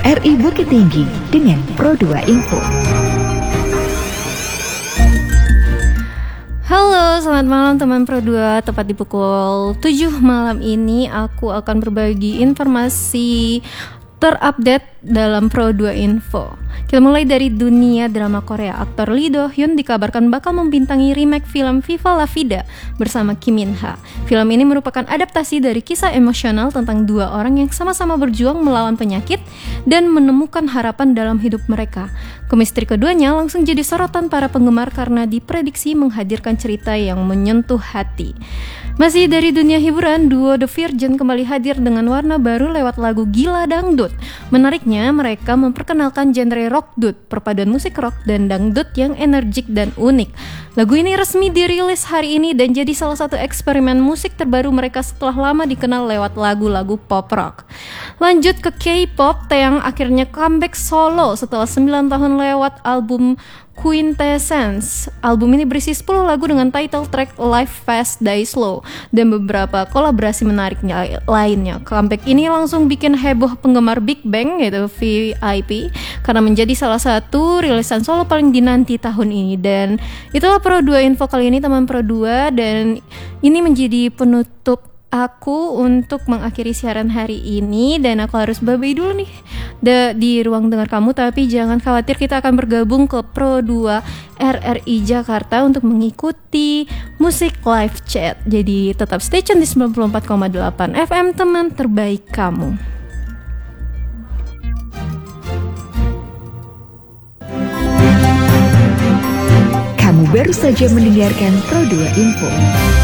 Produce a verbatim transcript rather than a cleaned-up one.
R I Bukit Tinggi dengan Pro dua Info. Halo, selamat malam teman Pro dua. Tepat di pukul tujuh malam ini aku akan berbagi informasi terupdate dalam Pro dua Info. Kita mulai dari dunia drama Korea. Aktor Lee Do Hyun dikabarkan bakal membintangi remake film Viva La Vida bersama Kim Min Ha. Film ini merupakan adaptasi dari kisah emosional tentang dua orang yang sama-sama berjuang melawan penyakit dan menemukan harapan dalam hidup mereka. Kemistri keduanya langsung jadi sorotan para penggemar karena diprediksi menghadirkan cerita yang menyentuh hati. Masih dari dunia hiburan, duo The Virgin kembali hadir dengan warna baru lewat lagu Gila Dangdut. Menariknya, mereka memperkenalkan genre rockdut, perpaduan musik rock dan dangdut yang energik dan unik. Lagu ini resmi dirilis hari ini dan jadi salah satu eksperimen musik terbaru mereka setelah lama dikenal lewat lagu-lagu pop rock. Lanjut ke K-pop, Taeyang akhirnya comeback solo setelah sembilan tahun lewat album Quintessence. Album ini berisi sepuluh lagu dengan title track Life Fast Die Slow dan beberapa kolaborasi menariknya lainnya. Comeback ini langsung bikin heboh penggemar Big Bang yaitu V I P karena menjadi salah satu rilisan solo paling dinanti tahun ini. Dan itulah Pro dua Info kali ini teman Pro dua, dan ini menjadi penutup aku untuk mengakhiri siaran hari ini, dan aku harus bye-bye dulu nih da- di ruang dengar kamu. Tapi jangan khawatir, kita akan bergabung ke Pro dua R R I Jakarta untuk mengikuti musik live chat. Jadi tetap stay tune di sembilan puluh empat koma delapan F M, teman terbaik kamu. Kamu baru saja mendengarkan Pro dua Info.